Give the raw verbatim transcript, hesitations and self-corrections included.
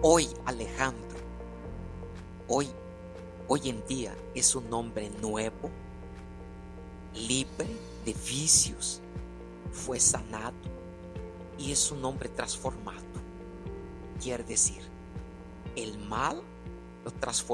Hoy Alejandro, hoy, hoy en día es un hombre nuevo, libre de vicios, fue sanado y es un hombre transformado. Quiere decir, el mal lo transformó